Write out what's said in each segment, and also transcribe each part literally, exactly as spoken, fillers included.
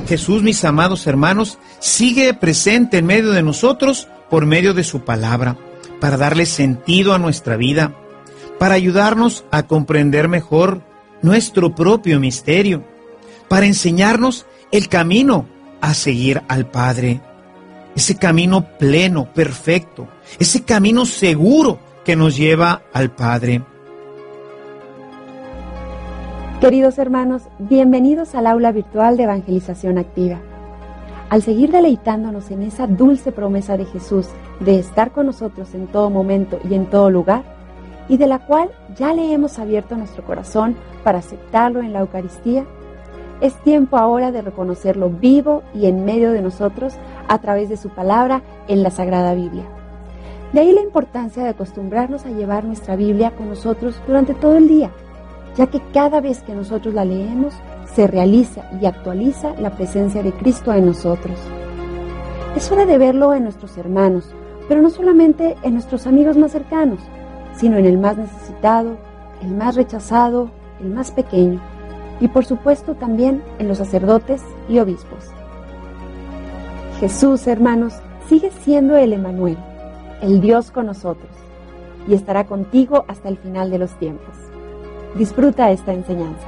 Jesús, mis amados hermanos, sigue presente en medio de nosotros por medio de su palabra, para darle sentido a nuestra vida, para ayudarnos a comprender mejor nuestro propio misterio, para enseñarnos el camino a seguir al Padre, ese camino pleno, perfecto, ese camino seguro que nos lleva al Padre. Queridos hermanos, bienvenidos al aula virtual de Evangelización Activa. Al seguir deleitándonos en esa dulce promesa de Jesús de estar con nosotros en todo momento y en todo lugar, y de la cual ya le hemos abierto nuestro corazón para aceptarlo en la Eucaristía, es tiempo ahora de reconocerlo vivo y en medio de nosotros a través de su palabra en la Sagrada Biblia. De ahí la importancia de acostumbrarnos a llevar nuestra Biblia con nosotros durante todo el día, ya que cada vez que nosotros la leemos, se realiza y actualiza la presencia de Cristo en nosotros. Es hora de verlo en nuestros hermanos, pero no solamente en nuestros amigos más cercanos, sino en el más necesitado, el más rechazado, el más pequeño, y por supuesto también en los sacerdotes y obispos. Jesús, hermanos, sigue siendo el Emmanuel, el Dios con nosotros, y estará contigo hasta el final de los tiempos. Disfruta esta enseñanza.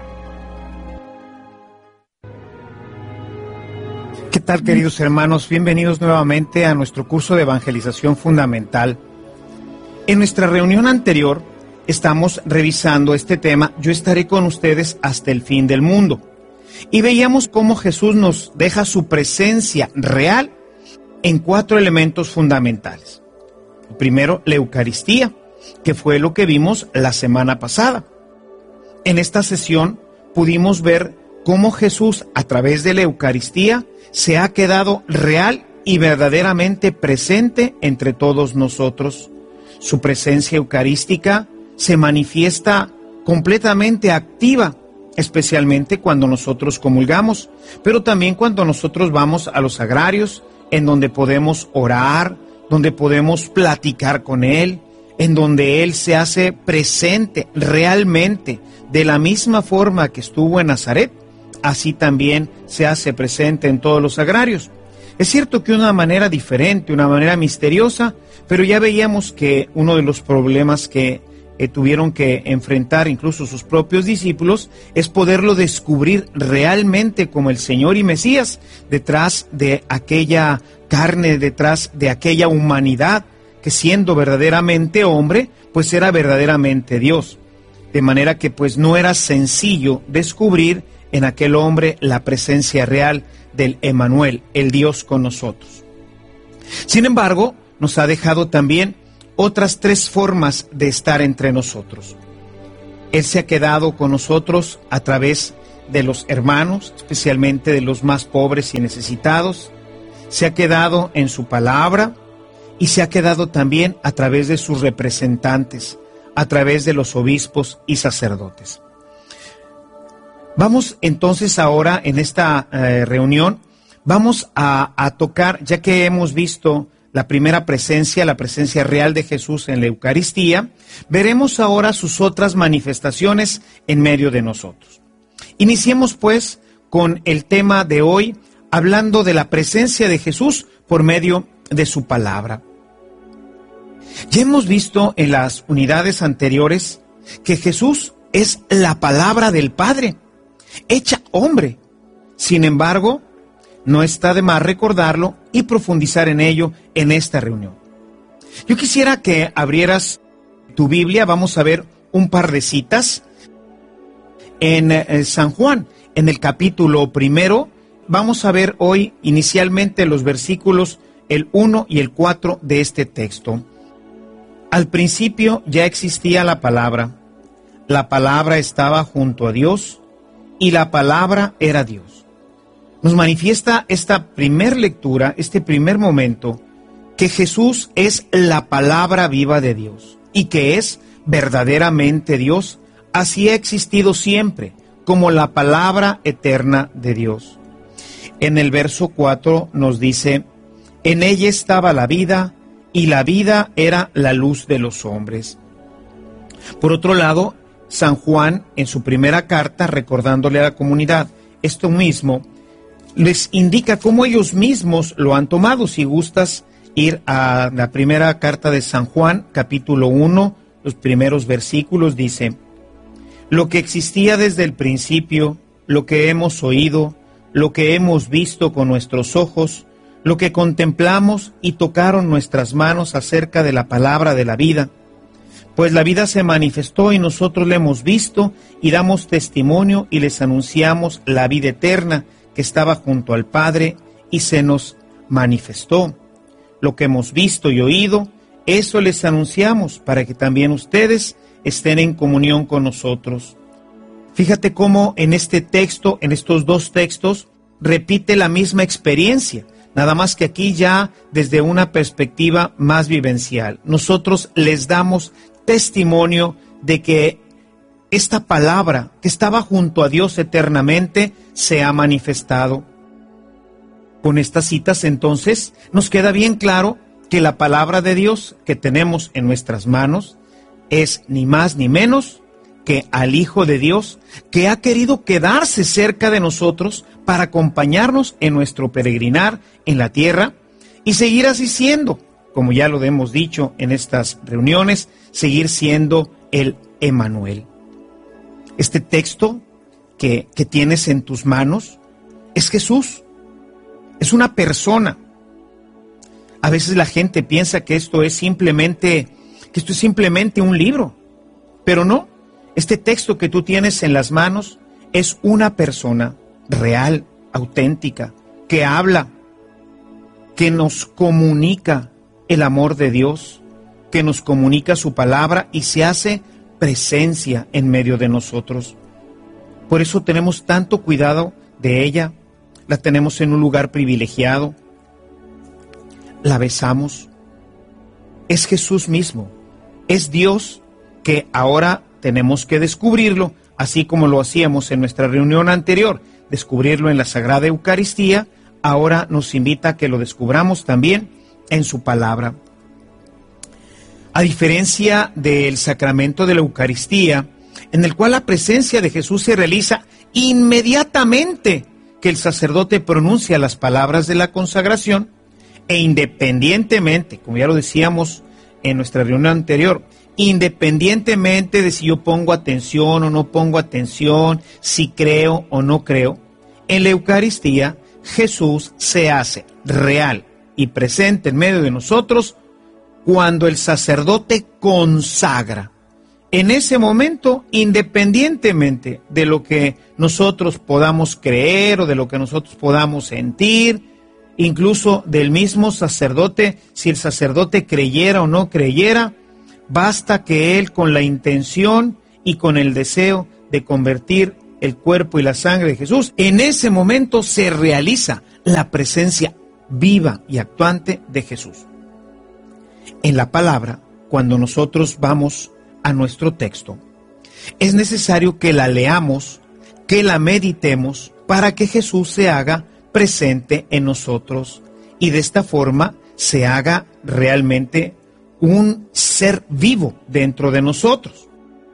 ¿Qué tal, queridos hermanos? Bienvenidos nuevamente a nuestro curso de Evangelización Fundamental. En nuestra reunión anterior estamos revisando este tema, yo estaré con ustedes hasta el fin del mundo. Y veíamos cómo Jesús nos deja su presencia real en cuatro elementos fundamentales. El primero, la Eucaristía, que fue lo que vimos la semana pasada. En esta sesión pudimos ver cómo Jesús, a través de la Eucaristía, se ha quedado real y verdaderamente presente entre todos nosotros. Su presencia eucarística se manifiesta completamente activa, especialmente cuando nosotros comulgamos, pero también cuando nosotros vamos a los sagrarios, en donde podemos orar, donde podemos platicar con Él, en donde Él se hace presente realmente, de la misma forma que estuvo en Nazaret, así también se hace presente en todos los sagrarios. Es cierto que de una manera diferente, una manera misteriosa, pero ya veíamos que uno de los problemas que eh, tuvieron que enfrentar incluso sus propios discípulos es poderlo descubrir realmente como el Señor y Mesías, detrás de aquella carne, detrás de aquella humanidad, que siendo verdaderamente hombre, pues era verdaderamente Dios. De manera que pues no era sencillo descubrir en aquel hombre la presencia real del Emmanuel, el Dios con nosotros. Sin embargo, nos ha dejado también otras tres formas de estar entre nosotros. Él se ha quedado con nosotros a través de los hermanos, especialmente de los más pobres y necesitados. Se ha quedado en su palabra y se ha quedado también a través de sus representantes, a través de los obispos y sacerdotes. Vamos entonces ahora en esta eh, reunión, vamos a, a tocar, ya que hemos visto la primera presencia, la presencia real de Jesús en la Eucaristía, veremos ahora sus otras manifestaciones en medio de nosotros. Iniciemos pues con el tema de hoy, hablando de la presencia de Jesús por medio de su palabra. Ya hemos visto en las unidades anteriores que Jesús es la palabra del Padre, hecha hombre. Sin embargo, no está de más recordarlo y profundizar en ello en esta reunión. Yo quisiera que abrieras tu Biblia, vamos a ver un par de citas en eh, San Juan, en el capítulo primero. Vamos a ver hoy inicialmente los versículos el uno y el cuatro de este texto. Al principio ya existía la palabra, la palabra estaba junto a Dios y la palabra era Dios. Nos manifiesta esta primer lectura, este primer momento, que Jesús es la palabra viva de Dios y que es verdaderamente Dios, así ha existido siempre, como la palabra eterna de Dios. En el verso cuatro nos dice, en ella estaba la vida, y la vida era la luz de los hombres. Por otro lado, San Juan, en su primera carta, recordándole a la comunidad esto mismo, les indica cómo ellos mismos lo han tomado. Si gustas ir a la primera carta de San Juan, capítulo uno, los primeros versículos, dice: lo que existía desde el principio, lo que hemos oído, lo que hemos visto con nuestros ojos, lo que contemplamos y tocaron nuestras manos acerca de la palabra de la vida. Pues la vida se manifestó y nosotros la hemos visto y damos testimonio y les anunciamos la vida eterna que estaba junto al Padre y se nos manifestó. Lo que hemos visto y oído, eso les anunciamos para que también ustedes estén en comunión con nosotros. Fíjate cómo en este texto, en estos dos textos, repite la misma experiencia, nada más que aquí ya desde una perspectiva más vivencial. Nosotros les damos testimonio de que esta palabra que estaba junto a Dios eternamente se ha manifestado. Con estas citas, entonces, nos queda bien claro que la palabra de Dios que tenemos en nuestras manos es ni más ni menos que al Hijo de Dios, que ha querido quedarse cerca de nosotros para acompañarnos en nuestro peregrinar en la tierra y seguir así siendo, como ya lo hemos dicho en estas reuniones, seguir siendo el Emmanuel. Este texto que, que tienes en tus manos es Jesús, es una persona. A veces la gente piensa que esto es simplemente, que esto es simplemente un libro, pero no. Este texto que tú tienes en las manos es una persona real, auténtica, que habla, que nos comunica el amor de Dios, que nos comunica su palabra y se hace presencia en medio de nosotros. Por eso tenemos tanto cuidado de ella, la tenemos en un lugar privilegiado, la besamos. Es Jesús mismo, es Dios que ahora tenemos que descubrirlo, así como lo hacíamos en nuestra reunión anterior, descubrirlo en la Sagrada Eucaristía. Ahora nos invita a que lo descubramos también en su palabra. A diferencia del sacramento de la Eucaristía, en el cual la presencia de Jesús se realiza inmediatamente que el sacerdote pronuncia las palabras de la consagración, e independientemente, como ya lo decíamos en nuestra reunión anterior, independientemente de si yo pongo atención o no pongo atención, si creo o no creo, en la Eucaristía Jesús se hace real y presente en medio de nosotros cuando el sacerdote consagra. En ese momento, independientemente de lo que nosotros podamos creer o de lo que nosotros podamos sentir, incluso del mismo sacerdote, si el sacerdote creyera o no creyera, basta que él, con la intención y con el deseo de convertir el cuerpo y la sangre de Jesús, en ese momento se realiza la presencia viva y actuante de Jesús. En la palabra, cuando nosotros vamos a nuestro texto, es necesario que la leamos, que la meditemos, para que Jesús se haga presente en nosotros y de esta forma se haga realmente un ser vivo dentro de nosotros.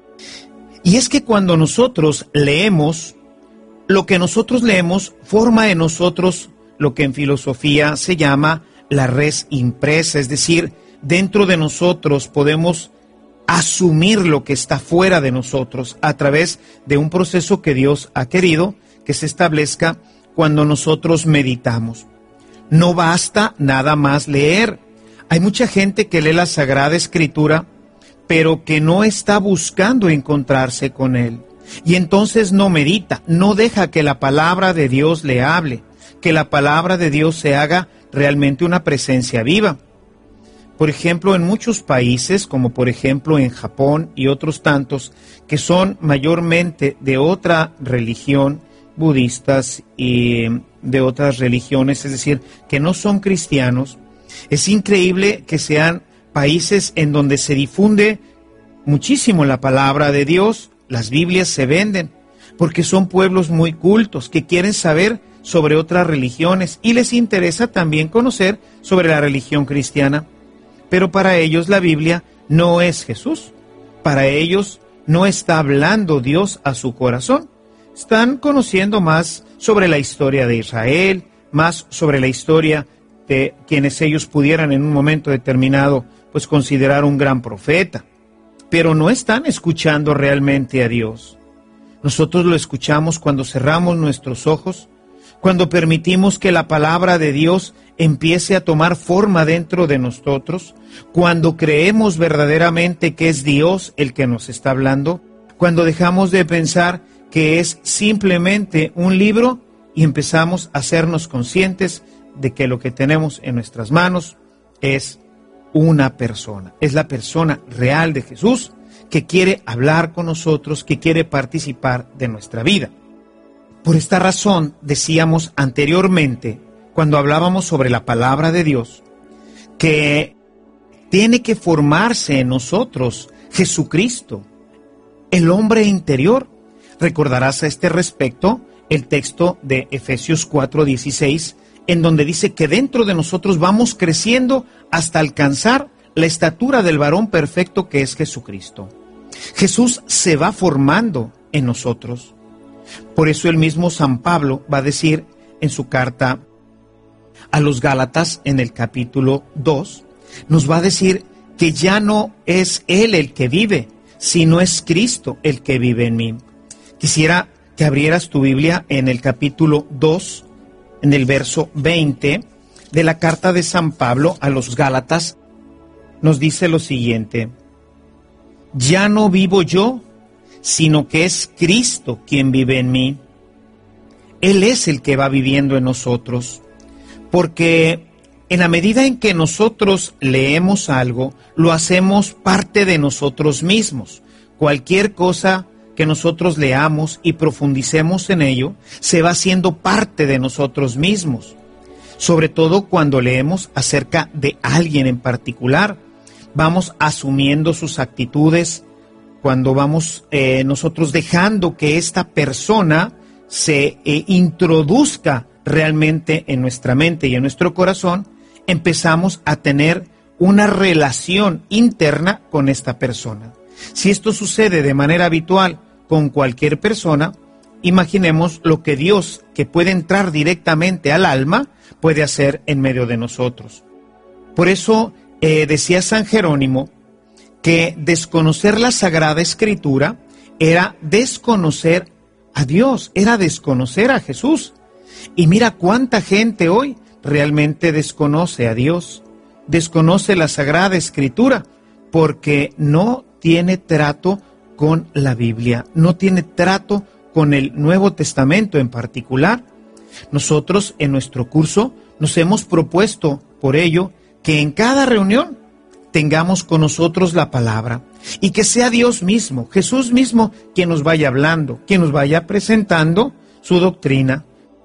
Y es que cuando nosotros leemos, lo que nosotros leemos forma en nosotros lo que en filosofía se llama la res impresa, es decir, dentro de nosotros podemos asumir lo que está fuera de nosotros a través de un proceso que Dios ha querido que se establezca cuando nosotros meditamos. No basta nada más leer. Hay mucha gente que lee la Sagrada Escritura, pero que no está buscando encontrarse con Él. Y entonces no medita, no deja que la palabra de Dios le hable, que la palabra de Dios se haga realmente una presencia viva. Por ejemplo, en muchos países, como por ejemplo en Japón y otros tantos, que son mayormente de otra religión, budistas y de otras religiones, es decir, que no son cristianos, es increíble que sean países en donde se difunde muchísimo la palabra de Dios, las Biblias se venden, porque son pueblos muy cultos que quieren saber sobre otras religiones y les interesa también conocer sobre la religión cristiana. Pero para ellos la Biblia no es Jesús. Para ellos no está hablando Dios a su corazón, están conociendo más sobre la historia de Israel, más sobre la historia de quienes ellos pudieran en un momento determinado pues considerar un gran profeta, pero no están escuchando realmente a Dios. Nosotros lo escuchamos cuando cerramos nuestros ojos, cuando permitimos que la palabra de Dios empiece a tomar forma dentro de nosotros, cuando creemos verdaderamente que es Dios el que nos está hablando, cuando dejamos de pensar que es simplemente un libro y empezamos a hacernos conscientes de que lo que tenemos en nuestras manos es una persona, es la persona real de Jesús que quiere hablar con nosotros, que quiere participar de nuestra vida. Por esta razón decíamos anteriormente, cuando hablábamos sobre la palabra de Dios, que tiene que formarse en nosotros Jesucristo, el hombre interior. Recordarás a este respecto el texto de Efesios cuatro dieciséis, en donde dice que dentro de nosotros vamos creciendo hasta alcanzar la estatura del varón perfecto que es Jesucristo. Jesús se va formando en nosotros. Por eso el mismo San Pablo va a decir en su carta a los Gálatas, en el capítulo dos, nos va a decir que ya no es Él el que vive, sino es Cristo el que vive en mí. Quisiera que abrieras tu Biblia en el capítulo dos, en el verso veinte de la carta de San Pablo a los Gálatas. Nos dice lo siguiente: ya no vivo yo, sino que es Cristo quien vive en mí. Él es el que va viviendo en nosotros, porque en la medida en que nosotros leemos algo, lo hacemos parte de nosotros mismos. Cualquier cosa que nosotros leamos y profundicemos en ello, se va haciendo parte de nosotros mismos. Sobre todo cuando leemos acerca de alguien en particular, vamos asumiendo sus actitudes, cuando vamos eh, nosotros dejando que esta persona se eh, introduzca realmente en nuestra mente y en nuestro corazón, empezamos a tener una relación interna con esta persona. Si esto sucede de manera habitual con cualquier persona, imaginemos lo que Dios, que puede entrar directamente al alma, puede hacer en medio de nosotros. Por eso eh, decía San Jerónimo que desconocer la Sagrada Escritura era desconocer a Dios, era desconocer a Jesús. Y mira cuánta gente hoy realmente desconoce a Dios, desconoce la Sagrada Escritura, porque no tiene trato con la Biblia, no tiene trato con el Nuevo Testamento en particular. Nosotros en nuestro curso nos hemos propuesto por ello que en cada reunión tengamos con nosotros la palabra y que sea Dios mismo, Jesús mismo, quien nos vaya hablando, quien nos vaya presentando su doctrina.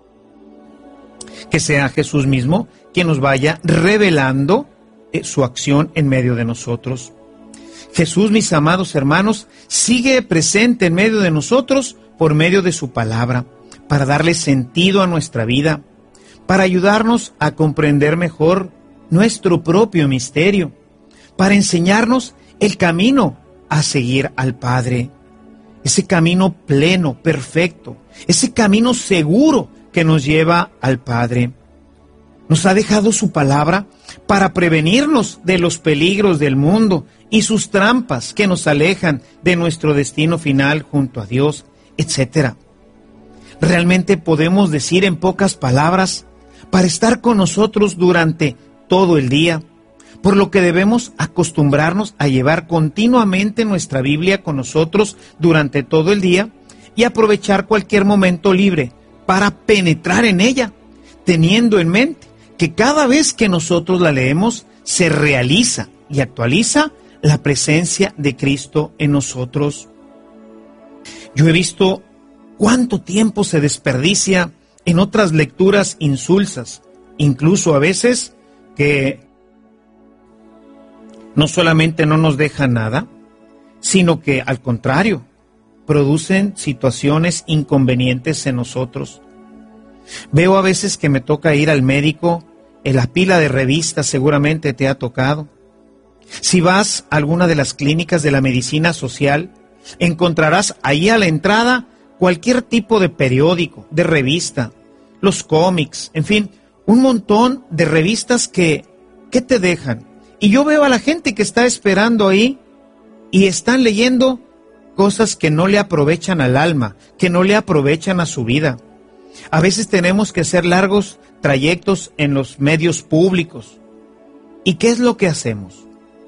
Que sea Jesús mismo quien nos vaya revelando eh, su acción en medio de nosotros. Jesús, mis amados hermanos, sigue presente en medio de nosotros por medio de su palabra, para darle sentido a nuestra vida, para ayudarnos a comprender mejor nuestro propio misterio, para enseñarnos el camino a seguir al Padre, ese camino pleno, perfecto, ese camino seguro que nos lleva al Padre. Nos ha dejado su palabra para prevenirnos de los peligros del mundo y sus trampas que nos alejan de nuestro destino final junto a Dios, etcétera. Realmente podemos decir en pocas palabras, para estar con nosotros durante todo el día, por lo que debemos acostumbrarnos a llevar continuamente nuestra Biblia con nosotros durante todo el día y aprovechar cualquier momento libre para penetrar en ella, teniendo en mente que cada vez que nosotros la leemos se realiza y actualiza la presencia de Cristo en nosotros. Yo he visto cuánto tiempo se desperdicia en otras lecturas insulsas, incluso a veces que no solamente no nos dejan nada, sino que al contrario, producen situaciones inconvenientes en nosotros. Veo a veces que me toca ir al médico, en la pila de revistas seguramente te ha tocado. Si vas a alguna de las clínicas de la medicina social, encontrarás ahí a la entrada cualquier tipo de periódico, de revista, los cómics, en fin, un montón de revistas que, que te dejan. Y yo veo a la gente que está esperando ahí y están leyendo cosas que no le aprovechan al alma, que no le aprovechan a su vida. A veces tenemos que hacer largos trayectos en los medios públicos. ¿Y qué es lo que hacemos?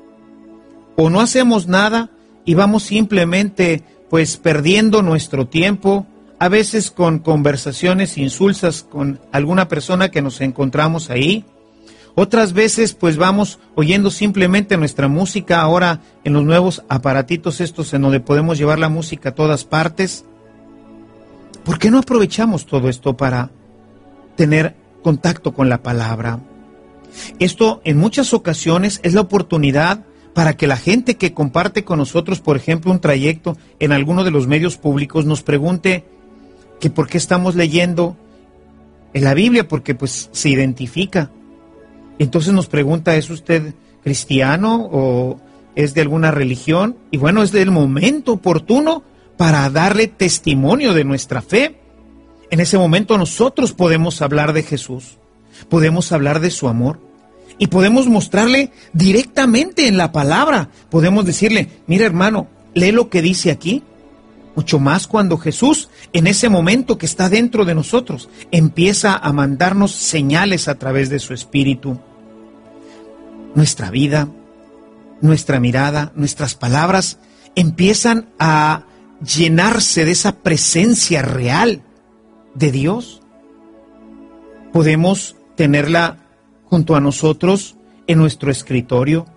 O no hacemos nada y vamos simplemente pues perdiendo nuestro tiempo, a veces con conversaciones insulsas con alguna persona que nos encontramos ahí. Otras veces pues vamos oyendo simplemente nuestra música ahora en los nuevos aparatitos estos en donde podemos llevar la música a todas partes. ¿Por qué no aprovechamos todo esto para tener contacto con la palabra? Esto en muchas ocasiones es la oportunidad para que la gente que comparte con nosotros, por ejemplo, un trayecto en alguno de los medios públicos, nos pregunte que por qué estamos leyendo en la Biblia, porque pues se identifica. Entonces nos pregunta, ¿es usted cristiano o es de alguna religión? Y bueno, es del momento oportuno para darle testimonio de nuestra fe. En ese momento nosotros podemos hablar de Jesús, podemos hablar de su amor y podemos mostrarle directamente en la palabra. Podemos decirle, mira hermano, lee lo que dice aquí. Mucho más cuando Jesús, en ese momento que está dentro de nosotros, empieza a mandarnos señales a través de su Espíritu. Nuestra vida, nuestra mirada, nuestras palabras empiezan a llenarse de esa presencia real de Dios. Podemos tenerla junto a nosotros en nuestro escritorio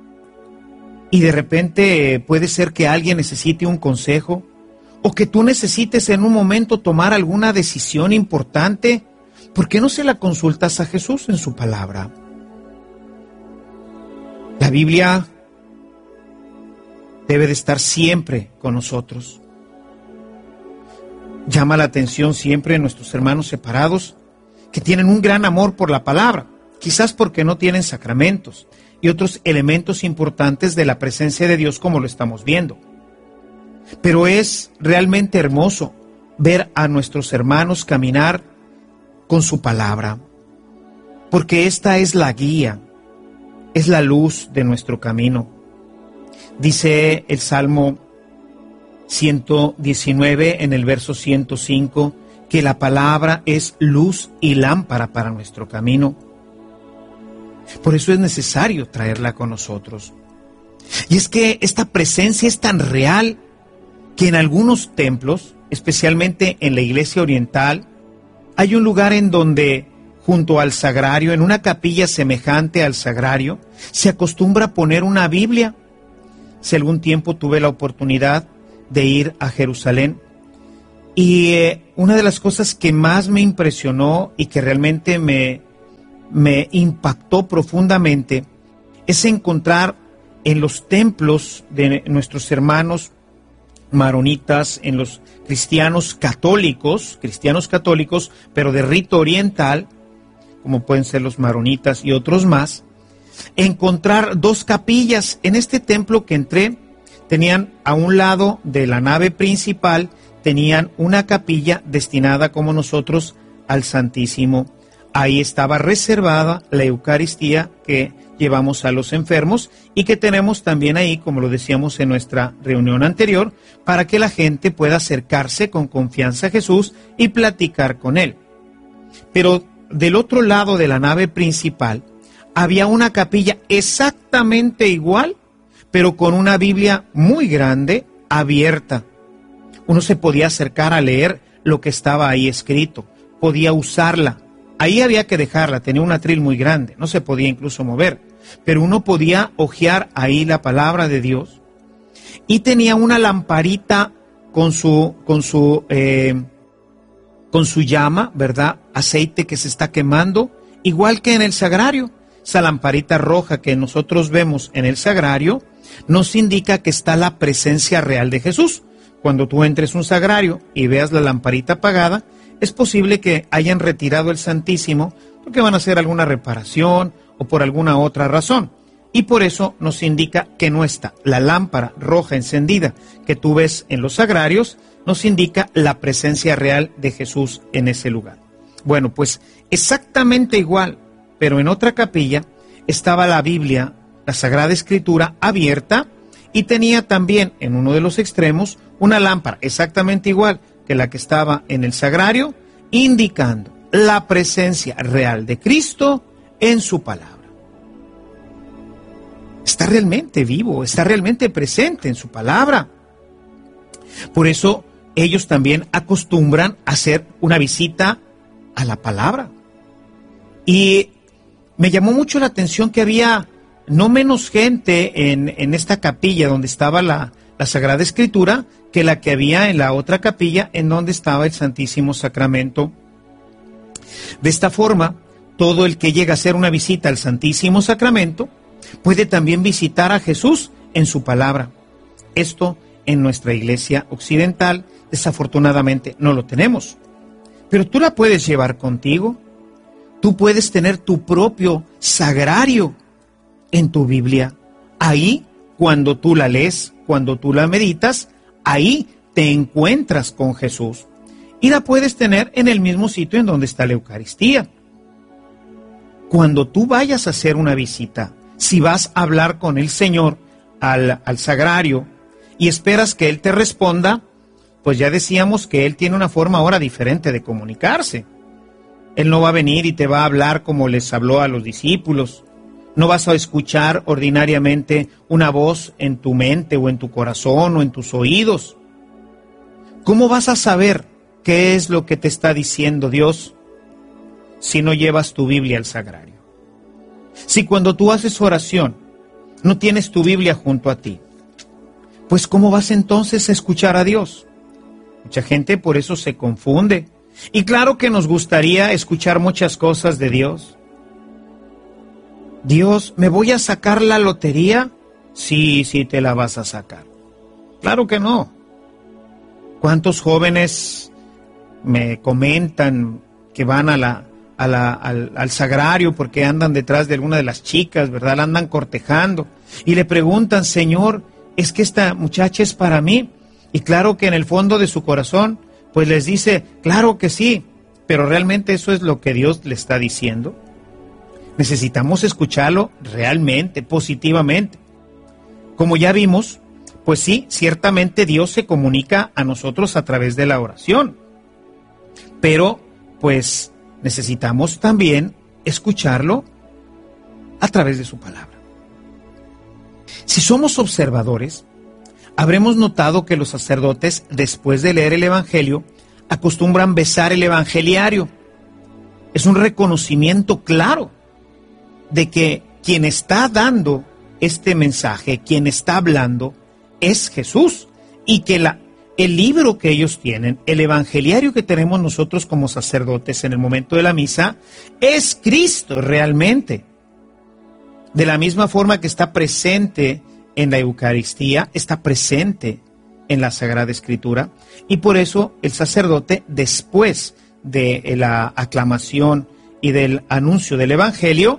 y de repente puede ser que alguien necesite un consejo o que tú necesites en un momento tomar alguna decisión importante. ¿Por qué no se la consultas a Jesús en su palabra? La Biblia debe de estar siempre con nosotros. Llama la atención siempre nuestros hermanos separados que tienen un gran amor por la palabra, quizás porque no tienen sacramentos y otros elementos importantes de la presencia de Dios como lo estamos viendo. Pero es realmente hermoso ver a nuestros hermanos caminar con su palabra, porque esta es la guía, es la luz de nuestro camino. Dice el Salmo ciento diecinueve en el verso ciento cinco que la palabra es luz y lámpara para nuestro camino. Por eso es necesario traerla con nosotros. Y es que esta presencia es tan real que en algunos templos, especialmente en la iglesia oriental, hay un lugar en donde, junto al sagrario, en una capilla semejante al sagrario, se acostumbra a poner una Biblia. Hace algún tiempo tuve la oportunidad de ir a Jerusalén y eh, una de las cosas que más me impresionó y que realmente me, me impactó profundamente es encontrar en los templos de nuestros hermanos maronitas, en los cristianos católicos, cristianos católicos, pero de rito oriental, como pueden ser los maronitas y otros más, encontrar dos capillas. En este templo que entré, tenían a un lado de la nave principal, tenían una capilla destinada como nosotros al Santísimo. Ahí estaba reservada la Eucaristía que llevamos a los enfermos y que tenemos también ahí, como lo decíamos en nuestra reunión anterior, para que la gente pueda acercarse con confianza a Jesús y platicar con Él. Pero del otro lado de la nave principal había una capilla exactamente igual, pero con una Biblia muy grande, abierta. Uno se podía acercar a leer lo que estaba ahí escrito, podía usarla. Ahí había que dejarla, tenía un atril muy grande, no se podía incluso mover, pero uno podía hojear ahí la palabra de Dios. Y tenía una lamparita con su, con su, eh, con su llama, ¿verdad? Aceite que se está quemando, igual que en el sagrario. Esa lamparita roja que nosotros vemos en el sagrario nos indica que está la presencia real de Jesús. Cuando tú entres a un sagrario y veas la lamparita apagada, es posible que hayan retirado el Santísimo porque van a hacer alguna reparación o por alguna otra razón. Y por eso nos indica que no está la lámpara roja encendida que tú ves en los sagrarios, nos indica la presencia real de Jesús en ese lugar. Bueno, pues exactamente igual, pero en otra capilla estaba la Biblia, la Sagrada Escritura, abierta, y tenía también en uno de los extremos una lámpara exactamente igual que la que estaba en el sagrario, indicando la presencia real de Cristo en su palabra. Está realmente vivo, está realmente presente en su palabra. Por eso ellos también acostumbran a hacer una visita a la palabra. Y me llamó mucho la atención que había no menos gente en, en esta capilla donde estaba la, la Sagrada Escritura que la que había en la otra capilla en donde estaba el Santísimo Sacramento. De esta forma, todo el que llega a hacer una visita al Santísimo Sacramento puede también visitar a Jesús en su palabra. Esto en nuestra iglesia occidental desafortunadamente no lo tenemos. Pero tú la puedes llevar contigo. Tú puedes tener tu propio sagrario en tu Biblia. Ahí, cuando tú la lees, cuando tú la meditas, ahí te encuentras con Jesús. Y la puedes tener en el mismo sitio en donde está la Eucaristía. Cuando tú vayas a hacer una visita, si vas a hablar con el Señor al, al sagrario y esperas que Él te responda, pues ya decíamos que Él tiene una forma ahora diferente de comunicarse. Él no va a venir y te va a hablar como les habló a los discípulos. No vas a escuchar ordinariamente una voz en tu mente o en tu corazón o en tus oídos. ¿Cómo vas a saber qué es lo que te está diciendo Dios si no llevas tu Biblia al sagrario? Si cuando tú haces oración no tienes tu Biblia junto a ti, pues ¿cómo vas entonces a escuchar a Dios? Mucha gente por eso se confunde. Y claro que nos gustaría escuchar muchas cosas de Dios. Dios, ¿me voy a sacar la lotería? Sí, sí te la vas a sacar. Claro que no. ¿Cuántos jóvenes me comentan que van a la, a la, al, al sagrario porque andan detrás de alguna de las chicas, ¿verdad? La andan cortejando y le preguntan, Señor, ¿es que esta muchacha es para mí? Y claro que en el fondo de su corazón, pues les dice, claro que sí, pero realmente eso es lo que Dios le está diciendo. Necesitamos escucharlo realmente, positivamente. Como ya vimos, pues sí, ciertamente Dios se comunica a nosotros a través de la oración. Pero, pues, necesitamos también escucharlo a través de su palabra. Si somos observadores, habremos notado que los sacerdotes, después de leer el Evangelio, acostumbran besar el evangeliario. Es un reconocimiento claro de que quien está dando este mensaje, quien está hablando, es Jesús, y que la, el libro que ellos tienen, el evangeliario que tenemos nosotros como sacerdotes en el momento de la misa, es Cristo realmente. De la misma forma que está presente en la Eucaristía, está presente en la Sagrada Escritura, y por eso el sacerdote, después de la aclamación y del anuncio del Evangelio,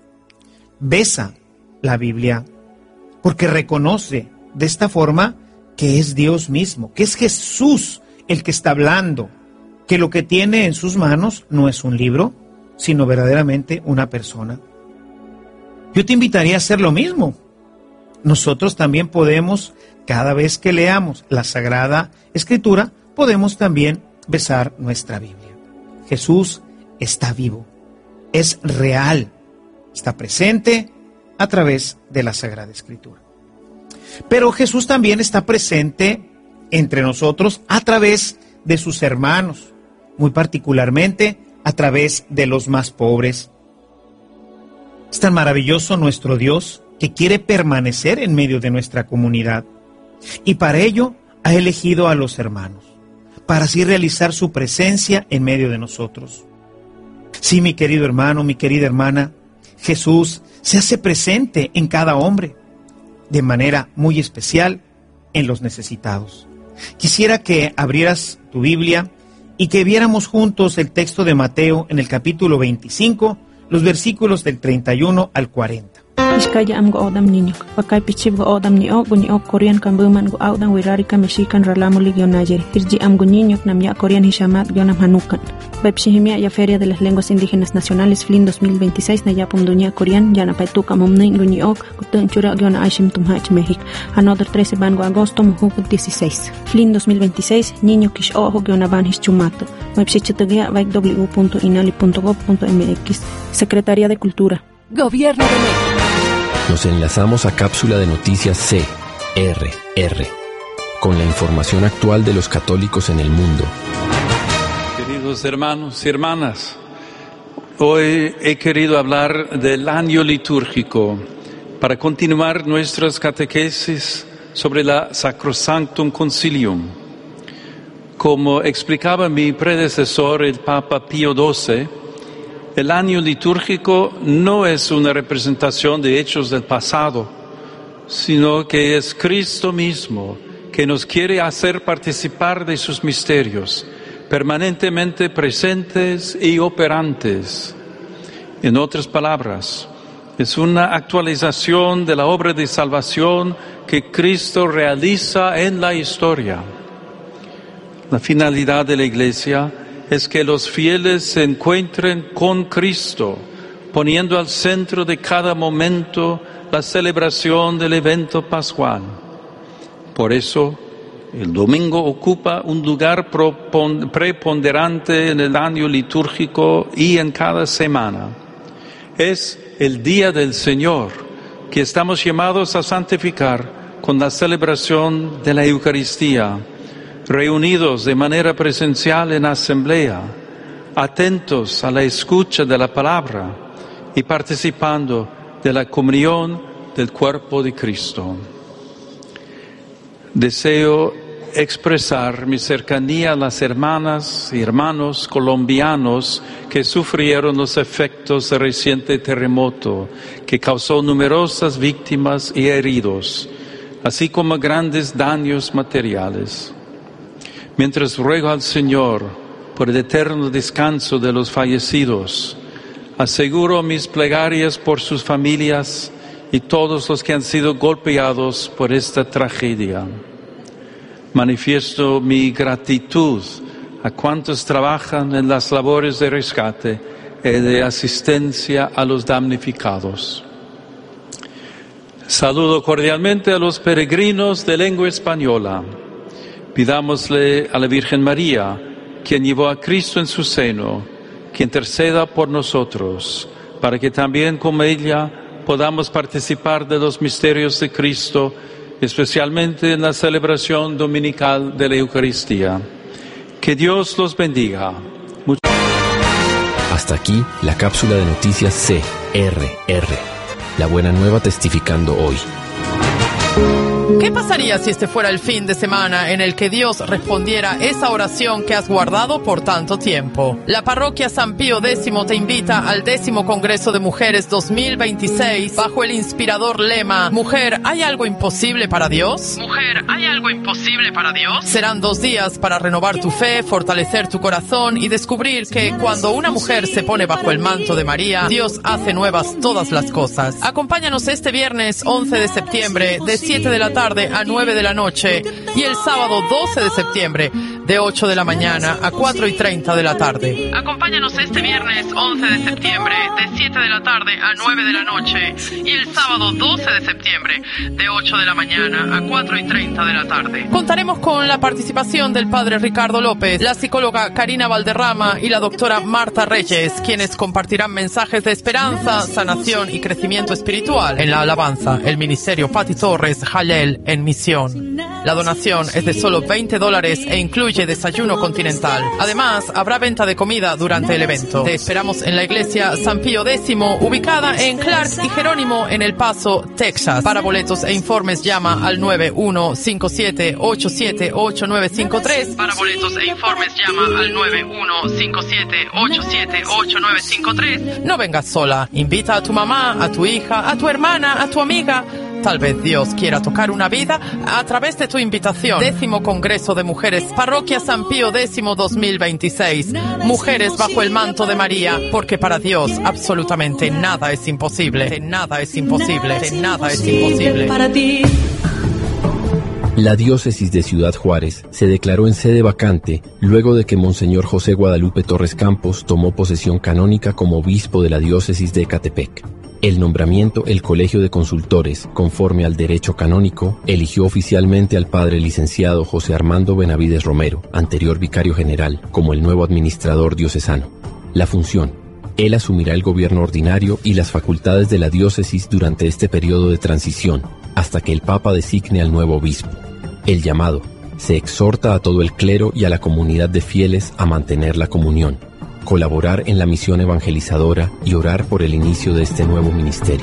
besa la Biblia, porque reconoce de esta forma que es Dios mismo, que es Jesús el que está hablando, que lo que tiene en sus manos no es un libro, sino verdaderamente una persona. Yo te invitaría a hacer lo mismo. Nosotros también podemos, cada vez que leamos la Sagrada Escritura, podemos también besar nuestra Biblia. Jesús está vivo, es real, está presente a través de la Sagrada Escritura. Pero Jesús también está presente entre nosotros a través de sus hermanos, muy particularmente a través de los más pobres. Es tan maravilloso nuestro Dios que quiere permanecer en medio de nuestra comunidad, y para ello ha elegido a los hermanos, para así realizar su presencia en medio de nosotros. Sí, mi querido hermano, mi querida hermana, Jesús se hace presente en cada hombre, de manera muy especial en los necesitados. Quisiera que abrieras tu Biblia y que viéramos juntos el texto de Mateo en el capítulo veinticinco, los versículos del treinta y uno al cuarenta. Iskaya am go odam niño. Pakai pichib go odam ni o guni o Korean kambuman go audan wirarika mexican ralamuli gionayeri. Irji am go niño nam ya Korean hishamat gionam hanukan. Bepshihimia ya Feria de las Lenguas Indígenas Nacionales F L I N dos mil veintiséis na yapum dunia Korean yana paituka momnin guni ok gutun chura giona aishim tumhach México. Another trece bango agosto muhuk dieciséis. F L I N dos mil veintiséis niño kish ojo giona ban hischumato. Webshichitagia vaik w punto inali punto gov punto m x. Secretaría de Cultura. Gobierno de México. Nos enlazamos a Cápsula de Noticias C R R con la información actual de los católicos en el mundo. Queridos hermanos y hermanas, hoy he querido hablar del año litúrgico para continuar nuestras catequesis sobre la Sacrosanctum Concilium. Como explicaba mi predecesor, el Papa Pío doce, el año litúrgico no es una representación de hechos del pasado, sino que es Cristo mismo que nos quiere hacer participar de sus misterios, permanentemente presentes y operantes. En otras palabras, es una actualización de la obra de salvación que Cristo realiza en la historia. La finalidad de la Iglesia es que los fieles se encuentren con Cristo, poniendo al centro de cada momento la celebración del evento pascual. Por eso, el domingo ocupa un lugar preponderante en el año litúrgico y en cada semana. Es el día del Señor que estamos llamados a santificar con la celebración de la Eucaristía, reunidos de manera presencial en asamblea, atentos a la escucha de la palabra y participando de la comunión del cuerpo de Cristo. Deseo expresar mi cercanía a las hermanas y hermanos colombianos que sufrieron los efectos del reciente terremoto que causó numerosas víctimas y heridos, así como grandes daños materiales. Mientras ruego al Señor por el eterno descanso de los fallecidos, aseguro mis plegarias por sus familias y todos los que han sido golpeados por esta tragedia. Manifiesto mi gratitud a cuantos trabajan en las labores de rescate y de asistencia a los damnificados. Saludo cordialmente a los peregrinos de lengua española. Pidámosle a la Virgen María, quien llevó a Cristo en su seno, que interceda por nosotros, para que también como ella podamos participar de los misterios de Cristo, especialmente en la celebración dominical de la Eucaristía. Que Dios los bendiga. Much- Hasta aquí la cápsula de noticias C R R. La buena nueva testificando hoy. ¿Qué pasaría si este fuera el fin de semana en el que Dios respondiera esa oración que has guardado por tanto tiempo? La parroquia San Pío X te invita al décimo Congreso de Mujeres dos mil veintiséis bajo el inspirador lema Mujer, ¿hay algo imposible para Dios? Mujer, ¿hay algo imposible para Dios? Serán dos días para renovar tu fe, fortalecer tu corazón y descubrir que cuando una mujer se pone bajo el manto de María, Dios hace nuevas todas las cosas. Acompáñanos este viernes once de septiembre de siete de la tarde a nueve de la noche y el sábado doce de septiembre de ocho de la mañana a cuatro y treinta de la tarde. Acompáñanos este viernes once de septiembre de siete de la tarde a nueve de la noche y el sábado doce de septiembre de ocho de la mañana a cuatro y treinta de la tarde. Contaremos con la participación del padre Ricardo López, la psicóloga Karina Valderrama y la doctora Marta Reyes, quienes compartirán mensajes de esperanza, sanación y crecimiento espiritual en la alabanza, el ministerio Pati Torres Jalel en misión. La donación es de solo veinte dólares e incluye desayuno continental. Además, habrá venta de comida durante el evento. Te esperamos en la iglesia San Pío X, ubicada en Clark y Jerónimo en El Paso, Texas. Para boletos e informes llama al nueve uno cinco siete ocho siete ocho nueve cinco tres. Para boletos e informes llama al nueve uno cinco siete ocho siete ocho nueve cinco tres. No vengas sola, invita a tu mamá, a tu hija, a tu hermana, a tu amiga. Tal vez Dios quiera tocar una vida a través de tu invitación. Décimo Congreso de Mujeres, Parroquia San Pío X dos mil veintiséis. Mujeres bajo el manto de María, porque para Dios absolutamente nada es imposible. Nada es imposible. Nada es imposible para ti. La diócesis de Ciudad Juárez se declaró en sede vacante luego de que Monseñor José Guadalupe Torres Campos tomó posesión canónica como obispo de la diócesis de Ecatepec. El nombramiento, el Colegio de Consultores, conforme al derecho canónico, eligió oficialmente al padre licenciado José Armando Benavides Romero, anterior vicario general, como el nuevo administrador diocesano. La función: él asumirá el gobierno ordinario y las facultades de la diócesis durante este periodo de transición, hasta que el Papa designe al nuevo obispo. El llamado: se exhorta a todo el clero y a la comunidad de fieles a mantener la comunión, colaborar en la misión evangelizadora y orar por el inicio de este nuevo ministerio.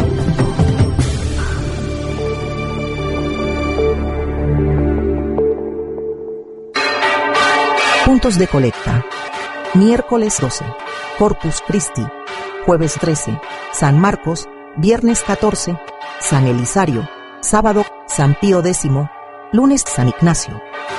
Puntos de colecta. Miércoles doce, Corpus Christi. Jueves trece, San Marcos. Viernes catorce, San Elisario. Sábado, San Pío X. Lunes, San Ignacio.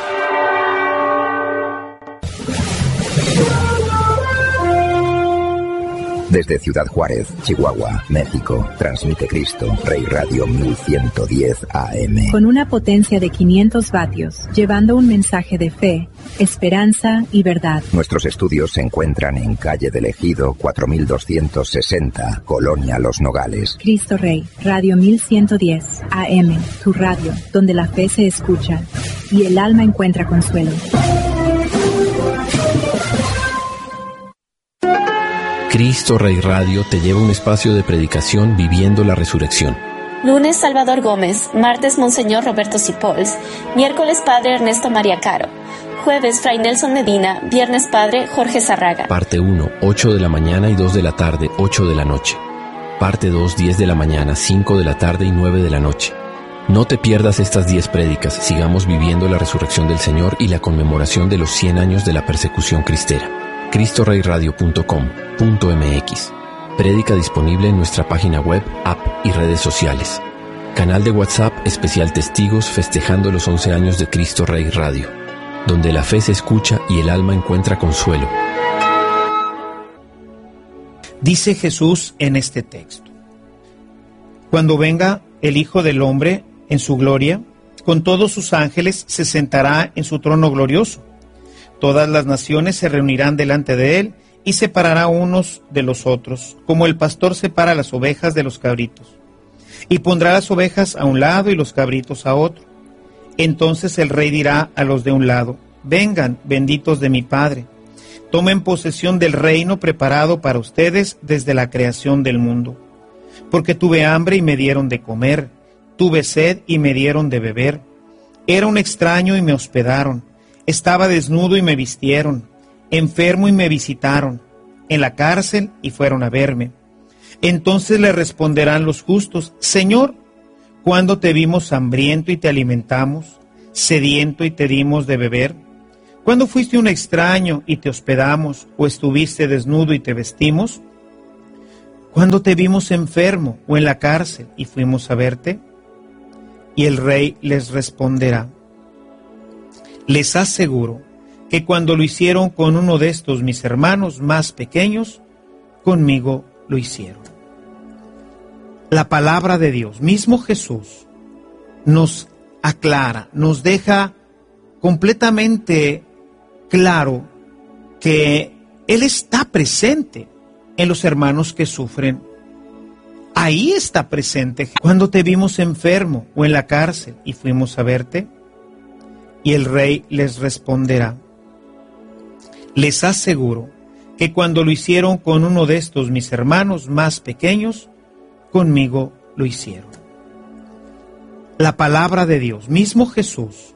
Desde Ciudad Juárez, Chihuahua, México, transmite Cristo Rey Radio mil ciento diez A M. Con una potencia de quinientos vatios, llevando un mensaje de fe, esperanza y verdad. Nuestros estudios se encuentran en calle del Ejido cuatro mil doscientos sesenta, Colonia Los Nogales. Cristo Rey, Radio mil ciento diez A M, tu radio, donde la fe se escucha y el alma encuentra consuelo. Cristo Rey Radio te lleva a un espacio de predicación viviendo la resurrección. Lunes, Salvador Gómez. Martes, Monseñor Roberto Cipols. Miércoles, Padre Ernesto María Caro. Jueves, Fray Nelson Medina. Viernes, Padre Jorge Zarraga. Parte uno, ocho de la mañana y dos de la tarde, ocho de la noche. Parte dos, diez de la mañana, cinco de la tarde y nueve de la noche. No te pierdas estas diez prédicas. Sigamos viviendo la resurrección del Señor y la conmemoración de los cien años de la persecución cristera. cristo rey radio punto com punto m x. Prédica disponible en nuestra página web, app y redes sociales. Canal de WhatsApp especial Testigos festejando los once años de Cristo Rey Radio, donde la fe se escucha y el alma encuentra consuelo. Dice Jesús en este texto: cuando venga el Hijo del Hombre en su gloria, con todos sus ángeles se sentará en su trono glorioso. Todas las naciones se reunirán delante de él y separará unos de los otros, como el pastor separa las ovejas de los cabritos. Y pondrá las ovejas a un lado y los cabritos a otro. Entonces el rey dirá a los de un lado: vengan, benditos de mi Padre, tomen posesión del reino preparado para ustedes desde la creación del mundo. Porque tuve hambre y me dieron de comer, tuve sed y me dieron de beber, era un extraño y me hospedaron, estaba desnudo y me vistieron, enfermo y me visitaron, en la cárcel y fueron a verme. Entonces le responderán los justos: Señor, ¿cuándo te vimos hambriento y te alimentamos, sediento y te dimos de beber? ¿Cuándo fuiste un extraño y te hospedamos, o estuviste desnudo y te vestimos? ¿Cuándo te vimos enfermo o en la cárcel y fuimos a verte? Y el rey les responderá: les aseguro que cuando lo hicieron con uno de estos mis hermanos más pequeños, conmigo lo hicieron. La palabra de Dios, mismo Jesús, nos aclara, nos deja completamente claro que Él está presente en los hermanos que sufren. Ahí está presente. Cuando te vimos enfermo o en la cárcel y fuimos a verte. Y el rey les responderá: les aseguro que cuando lo hicieron con uno de estos mis hermanos más pequeños, conmigo lo hicieron. La palabra de Dios, mismo Jesús,